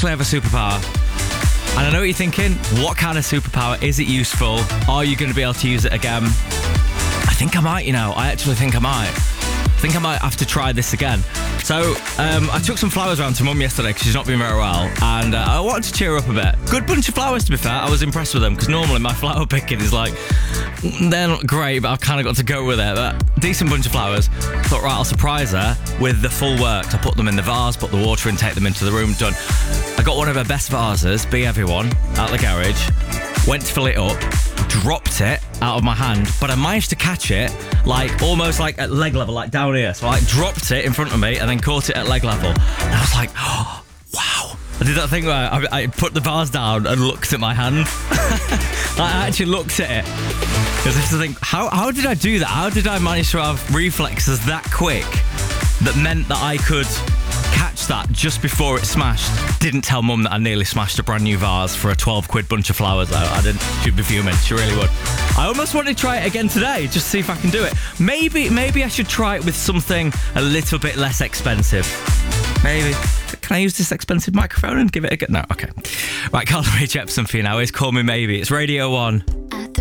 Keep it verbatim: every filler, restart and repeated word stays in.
actually have a superpower. And I know what you're thinking, what kind of superpower? Is it useful? Are you going to be able to use it again? I think I might, you know. I actually think I might. I think I might have to try this again. So, um, I took some flowers around to Mum yesterday because she's not been very well, and uh, I wanted to cheer her up a bit. Good bunch of flowers, to be fair. I was impressed with them because normally my flower picking is like, they're not great, but I've kind of got to go with it. But decent bunch of flowers. Thought, right, I'll surprise her with the full works. I put them in the vase, put the water in, take them into the room, done. I got one of her best vases, Be Everyone, out the garage, went to fill it up, dropped it out of my hand, but I managed to catch it like almost like at leg level, like down here. So I like dropped it in front of me and then caught it at leg level. And I was like, oh, wow. I did that thing where I, I put the vase down and looked at my hand. I actually looked at it. Because I used to think, how, how did I do that? How did I manage to have reflexes that quick that meant that I could catch that just before it smashed? Didn't tell Mum that I nearly smashed a brand new vase for a twelve quid bunch of flowers though. I didn't. She'd be fuming. She really would. I almost want to try it again today, just to see if I can do it. Maybe, maybe I should try it with something a little bit less expensive. Maybe. Can I use this expensive microphone and give it a go? No, okay. Right, Carly Rae Jepsen for you now. It's Call Me Maybe. It's Radio one.